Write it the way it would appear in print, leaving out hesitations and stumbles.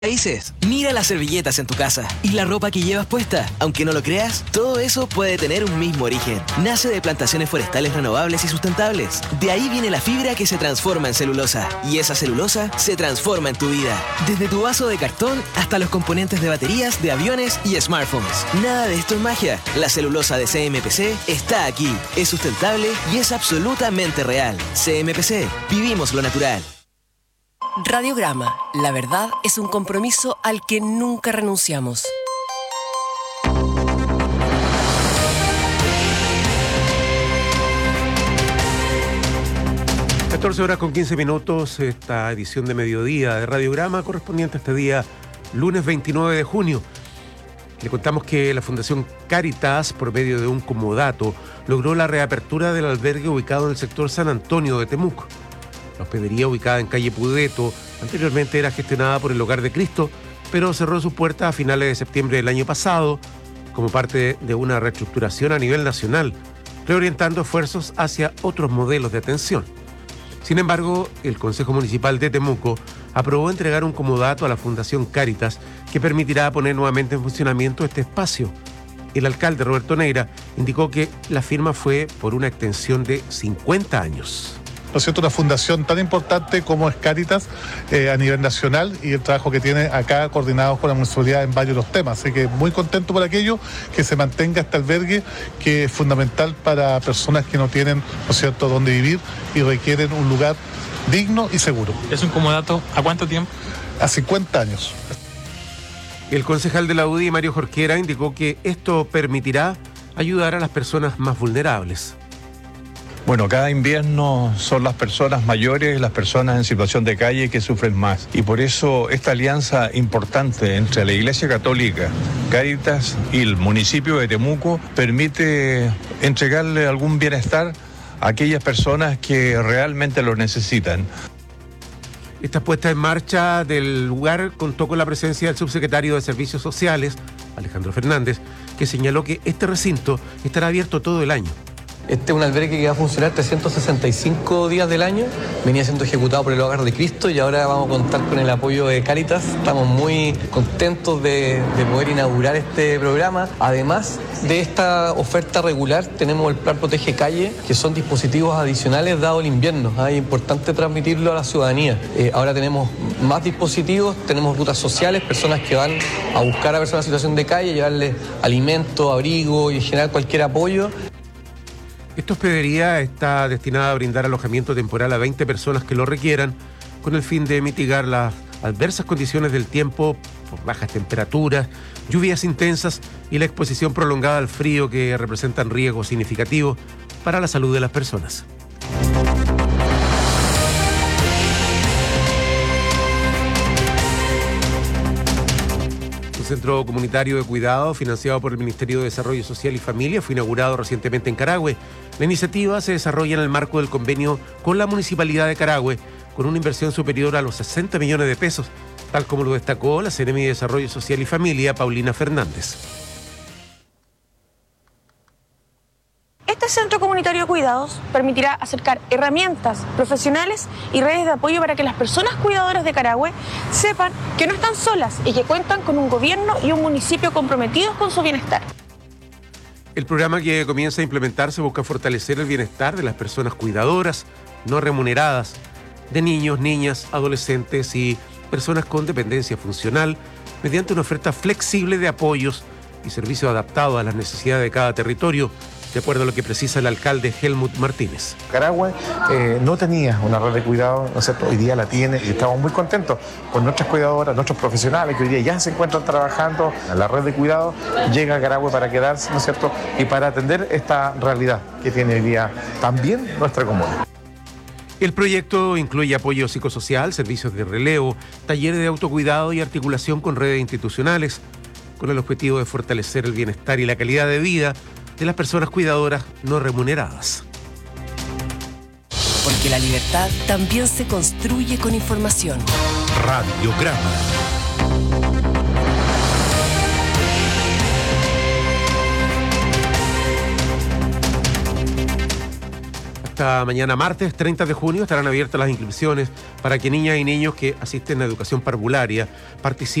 Raíces. Mira las servilletas en tu casa y la ropa que llevas puesta. Aunque no lo creas, todo eso puede tener un mismo origen. Nace de plantaciones forestales renovables y sustentables. De ahí viene la fibra que se transforma en celulosa. Y esa celulosa se transforma en tu vida. Desde tu vaso de cartón hasta los componentes de baterías, de aviones y smartphones. Nada de esto es magia. La celulosa de CMPC está aquí. Es sustentable y es absolutamente real. CMPC. Vivimos lo natural. Radiograma. La verdad es un compromiso al que nunca renunciamos. 14:15, esta edición de mediodía de Radiograma correspondiente a este día, lunes 29 de junio. Le contamos que la Fundación Cáritas, por medio de un comodato, logró la reapertura del albergue ubicado en el sector San Antonio de Temuco. La hospedería, ubicada en calle Pudeto, anteriormente era gestionada por el Hogar de Cristo, pero cerró sus puertas a finales de septiembre del año pasado como parte de una reestructuración a nivel nacional, reorientando esfuerzos hacia otros modelos de atención. Sin embargo, el Consejo Municipal de Temuco aprobó entregar un comodato a la Fundación Cáritas que permitirá poner nuevamente en funcionamiento este espacio. El alcalde Roberto Neira indicó que la firma fue por una extensión de 50 años. ¿No es cierto?, una fundación tan importante como es Cáritas a nivel nacional y el trabajo que tiene acá coordinados con la municipalidad en varios de los temas. Así que muy contento por aquello, que se mantenga este albergue, que es fundamental para personas que no tienen, ¿no es cierto?, dónde vivir y requieren un lugar digno y seguro. ¿Es un comodato a cuánto tiempo? A 50 años. El concejal de la UDI, Mario Jorquera, indicó que esto permitirá ayudar a las personas más vulnerables. Bueno, cada invierno son las personas mayores, las personas en situación de calle que sufren más. Y por eso esta alianza importante entre la Iglesia Católica, Cáritas y el municipio de Temuco permite entregarle algún bienestar a aquellas personas que realmente lo necesitan. Esta puesta en marcha del lugar contó con la presencia del subsecretario de Servicios Sociales, Alejandro Fernández, que señaló que este recinto estará abierto todo el año. Este es un albergue que va a funcionar 365 días del año. Venía siendo ejecutado por el Hogar de Cristo y ahora vamos a contar con el apoyo de Cáritas. Estamos muy contentos de poder inaugurar este programa. Además de esta oferta regular, tenemos el Plan Protege Calle, que son dispositivos adicionales dado el invierno. Es importante transmitirlo a la ciudadanía. Ahora tenemos más dispositivos, tenemos rutas sociales, personas que van a buscar a personas en situación de calle, llevarles alimento, abrigo y en general cualquier apoyo. Esta hospedería está destinada a brindar alojamiento temporal a 20 personas que lo requieran, con el fin de mitigar las adversas condiciones del tiempo por bajas temperaturas, lluvias intensas y la exposición prolongada al frío, que representan riesgos significativos para la salud de las personas. El Centro Comunitario de Cuidado, financiado por el Ministerio de Desarrollo Social y Familia, fue inaugurado recientemente en Carahue. La iniciativa se desarrolla en el marco del convenio con la Municipalidad de Carahue, con una inversión superior a los 60 millones de pesos, tal como lo destacó la Seremi de Desarrollo Social y Familia, Paulina Fernández. Este Centro Comunitario de Cuidados permitirá acercar herramientas profesionales y redes de apoyo para que las personas cuidadoras de Carahue sepan que no están solas y que cuentan con un gobierno y un municipio comprometidos con su bienestar. El programa, que comienza a implementarse, busca fortalecer el bienestar de las personas cuidadoras no remuneradas, de niños, niñas, adolescentes y personas con dependencia funcional, mediante una oferta flexible de apoyos y servicios adaptados a las necesidades de cada territorio, de acuerdo a lo que precisa el alcalde Helmut Martínez. Carahue no tenía una red de cuidado, ¿no es cierto? Hoy día la tiene y estamos muy contentos con nuestras cuidadoras, nuestros profesionales que hoy día ya se encuentran trabajando. La red de cuidado llega a Carahue para quedarse, ¿no es cierto?, y para atender esta realidad que tiene hoy día también nuestra comuna. El proyecto incluye apoyo psicosocial, servicios de relevo, talleres de autocuidado y articulación con redes institucionales, con el objetivo de fortalecer el bienestar y la calidad de vida de las personas cuidadoras no remuneradas. Porque la libertad también se construye con información. Radiograma. Hasta esta mañana martes 30 de junio estarán abiertas las inscripciones para que niñas y niños que asisten a educación parvularia participen